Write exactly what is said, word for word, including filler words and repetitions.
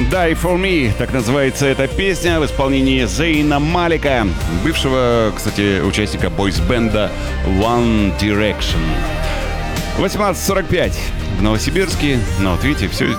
Die For Me, так называется эта песня в исполнении Зейна Малика, бывшего, кстати, участника бойс-бенда One Direction. восемнадцать сорок пять в Новосибирске. Ну вот видите, все